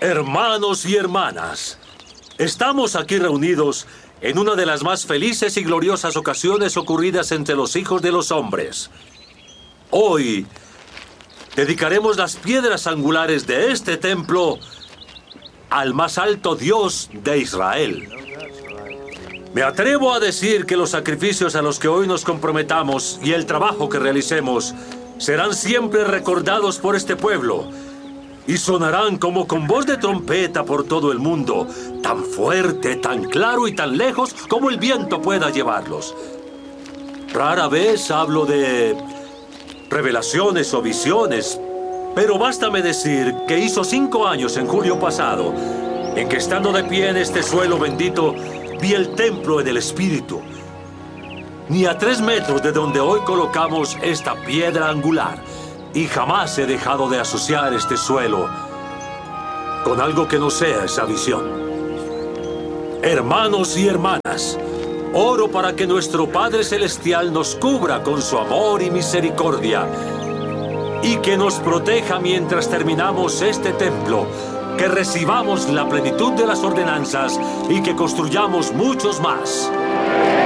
Hermanos y hermanas, estamos aquí reunidos en una de las más felices y gloriosas ocasiones ocurridas entre los hijos de los hombres. Hoy dedicaremos las piedras angulares de este templo al más alto Dios de Israel. Me atrevo a decir que los sacrificios a los que hoy nos comprometamos y el trabajo que realicemos serán siempre recordados por este pueblo y sonarán como con voz de trompeta por todo el mundo, tan fuerte, tan claro y tan lejos como el viento pueda llevarlos. Rara vez hablo de revelaciones o visiones, pero bástame decir que hizo 5 años en julio pasado, en que estando de pie en este suelo bendito, vi el templo en el Espíritu. Ni a 3 metros de donde hoy colocamos esta piedra angular, y jamás he dejado de asociar este suelo con algo que no sea esa visión. Hermanos y hermanas, oro para que nuestro Padre Celestial nos cubra con su amor y misericordia y que nos proteja mientras terminamos este templo, que recibamos la plenitud de las ordenanzas y que construyamos muchos más.